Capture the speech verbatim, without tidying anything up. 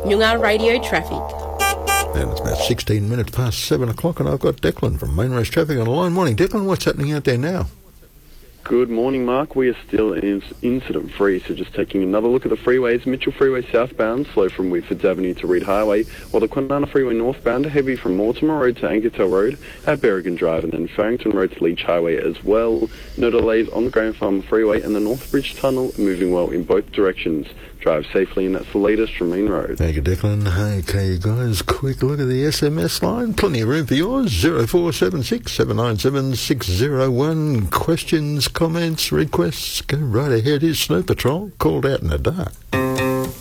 Noongar Radio Traffic. And it's about sixteen minutes past seven o'clock, and I've got Declan from Main Race Traffic on the line. Morning, Declan. What's happening out there now? Good morning, Mark. We are still in incident-free, so just taking another look at the freeways. Mitchell Freeway southbound, slow from Whitfords Avenue to Reed Highway, while the Kwinana Freeway northbound, heavy from Mortimer Road to Angertel Road at Berrigan Drive, and then Farrington Road to Leach Highway as well. No delays on the Graham Farm Freeway, and the Northbridge Tunnel moving well in both directions. Drive safely, and that's the latest from Main Road. Thank you, Declan. Okay, guys, quick look at the S M S line. Plenty of room for yours. zero four seven six, seven nine seven, six zero one. Questions, comments, requests, go right ahead. Here's Snow Patrol, called out in the dark.